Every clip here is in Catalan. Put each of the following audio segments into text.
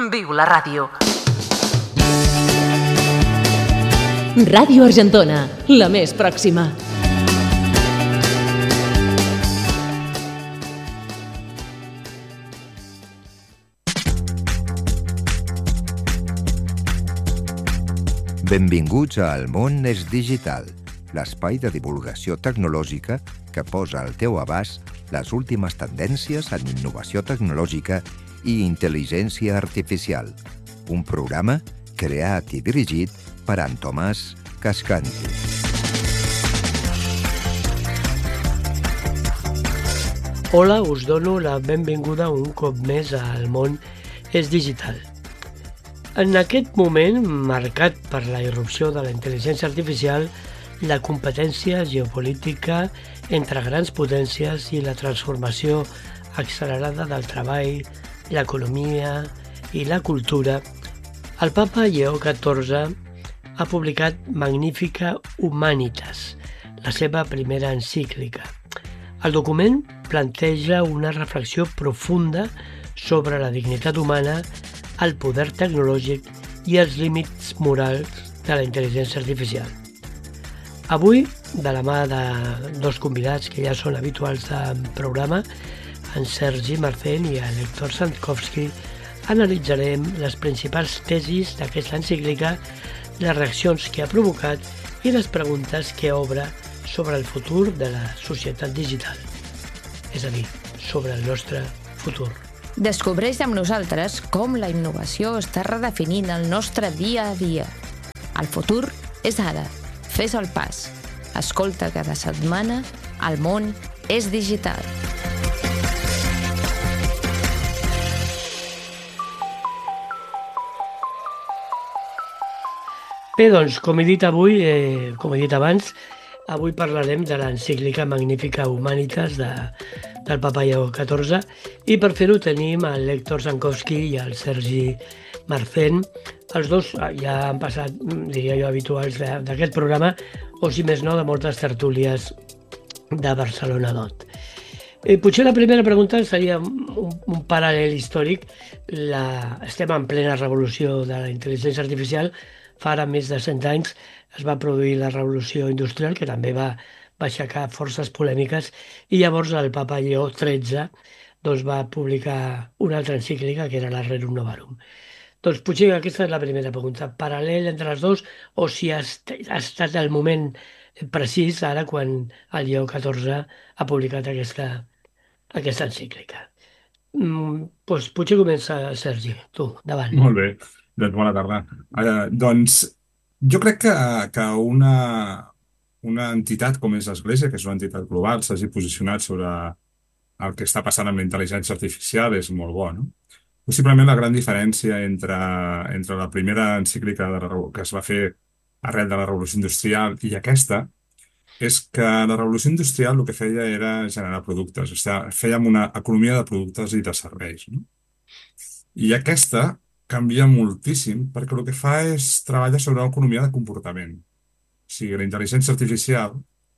Viu la ràdio. Ràdio Argentona, la més pròxima. Benvinguts a El món és digital, l'espai de divulgació tecnològica que posa al teu abast les últimes tendències en innovació tecnològica i intel·ligència artificial. Un programa creat i dirigit per en Tomàs Cascanti. Hola, us dono la benvinguda un cop més a El món és digital. En aquest moment, marcat per la irrupció de la intel·ligència artificial, la competència geopolítica entre grans potències i la transformació accelerada del treball, l'economia i la cultura, el papa Lleó XIV ha publicat Magnifica Humanitas, la seva primera encíclica. El document planteja una reflexió profunda sobre la dignitat humana, el poder tecnològic i els límits morals de la intel·ligència artificial. Avui, de la mà de dos convidats que ja són habituals del programa, en Sergi Marcén i en Héctor Santkowski, analitzarem les principals tesis d'aquesta encíclica, les reaccions que ha provocat i les preguntes que obre sobre el futur de la societat digital, és a dir, sobre el nostre futur. Descobreix amb nosaltres com la innovació està redefinint el nostre dia a dia. El futur és ara. Fes el pas. Escolta cada setmana El món és digital. Bé, doncs, com he dit abans, avui parlarem de l'encíclica Magnifica Humanitas del papa Lleó XIV i per fer-ho tenim el Héctor Santkowski i el Sergi Marcén. Els dos ja han passat, diria jo, habituals d'aquest programa o, si més no, de moltes tertúlies de Barcelona Dot. Potser la primera pregunta seria un paral·lel històric. Estem en plena revolució de la intel·ligència artificial. Fa ara més de 100 anys es va produir la revolució industrial, que també va aixecar forces polèmiques, i llavors el papa Lleó XIII va publicar una altra encíclica, que era la Rerum Novarum. Doncs potser aquesta és la primera pregunta. Paral·lel entre les dues, o si ha estat el moment precís ara quan el Lleó XIV ha publicat aquesta encíclica. Doncs potser comença Sergi, tu, davant. Molt bé, doncs bona tarda. Doncs jo crec que una entitat com és l'Església, que és una entitat global, s'hagi posicionat sobre el que està passant amb la intel·ligència artificial és molt bo, no? Possiblement la gran diferència entre la primera encíclica que es va fer arrel de la Revolució Industrial i aquesta és que la Revolució Industrial el que feia era generar productes, o sigui, fèiem una economia de productes i de serveis, no? I aquesta canvia moltíssim perquè el que fa és treballar sobre una economia de comportament. O sigui, la intel·ligència artificial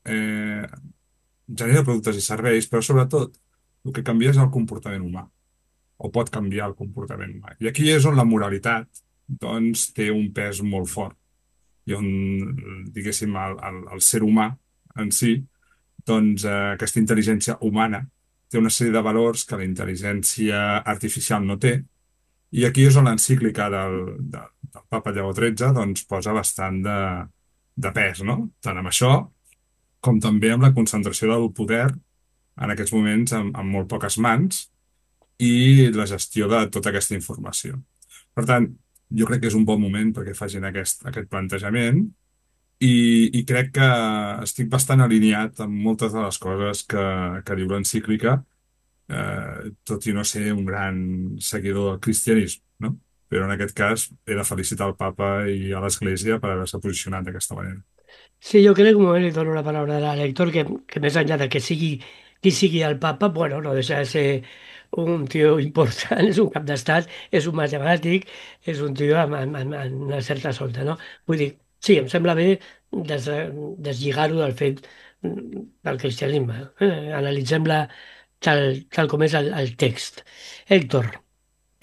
genera productes i serveis, però sobretot el que canvia és el comportament humà, o pot canviar el comportament humà. I aquí és on la moralitat doncs, té un pes molt fort i on, diguéssim, el ser humà en si, doncs aquesta intel·ligència humana té una sèrie de valors que la intel·ligència artificial no té, i aquí és on l'encíclica del papa Lleó XIII doncs, posa bastant de pes, no? Tant amb això com també amb la concentració del poder en aquests moments en molt poques mans i la gestió de tota aquesta informació. Per tant, jo crec que és un bon moment perquè facin aquest plantejament i crec que estic bastant alineat amb moltes de les coses que diu l'encíclica, tot i no ser un gran seguidor del cristianisme, no? Però en aquest cas he de felicitar el papa i a l'Església per haver-se posicionat d'aquesta manera. Sí, jo crec, un moment, li dono la paraula a l'Héctor, que més enllà de qui sigui el papa, bueno, no deixa de ser un tio important, és un cap d'estat, és un matemàtic, és un tio amb una certa solta, no? Vull dir, sí, em sembla bé deslligar-ho del fet del cristianisme. Analitzem-la tal com és el text. Héctor.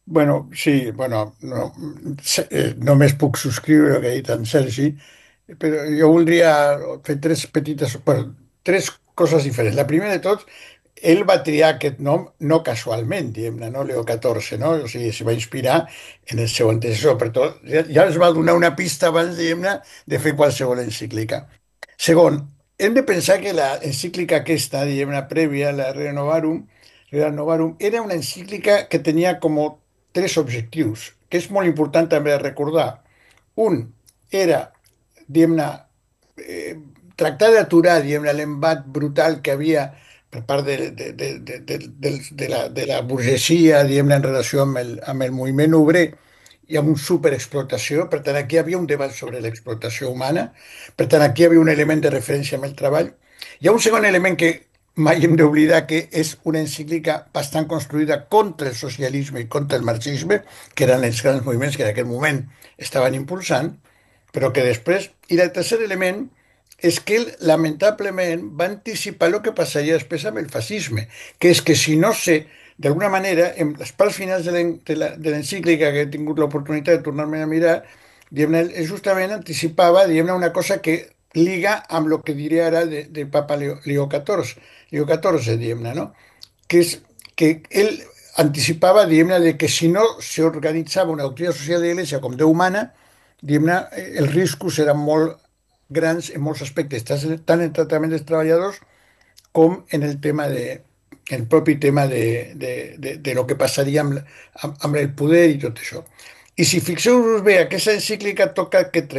Bueno, sí, bueno, no, només puc subscriure el que ha dit en Sergi, però jo voldria fer tres petites, bueno, tres coses diferents. La primera de tot, ell va triar aquest nom no casualment, diguem-ne, no? Leo XIV, no? O sigui, s'hi va inspirar en el seu antecessor, per tot, ja es va donar una pista abans, diguem-ne, de fer qualsevol encíclica. Segon, hem de pensar que la encíclica aquesta, diguem-ne, prèvia, la Renovarum, era una encíclica que tenia com tres objectius, que és molt important també recordar. Un era, diguem-ne, eh, tractar d'aturar, diguem-ne, l'embat brutal que havia per part de la burgesia, diguem-ne, en relació amb el moviment obrer i amb una superexplotació. Per tant, aquí hi havia un debat sobre l'explotació humana. Per tant, aquí hi havia un element de referència amb el treball. Hi ha un segon element que mai hem d'oblidar, que és una encíclica bastant construïda contra el socialisme i contra el marxisme, que eren els grans moviments que en aquell moment estaven impulsant, però que després... I el tercer element és que ell, lamentablement, va anticipar el que passaria després amb el fascisme, que és que si no sé, d'alguna manera, en les parts finals de l'encíclica, que he tingut l'oportunitat de tornar-me a mirar, diguem-ne, ell justament anticipava, diguem-ne, una cosa que liga amb el que diré ara de Papa Leo XIV, diguem-ne, no? Que és que ell anticipava, diguem-ne, de que si no s'organitzava una doctrina social de l'Església com Déu humana, diguem-ne, els riscos eren molt grans en molts aspectes, tant en el tractament dels treballadors com en el tema el propi tema de lo que passaria amb el poder i tot això. I si fixeu-vos bé, aquesta encíclica toca aquest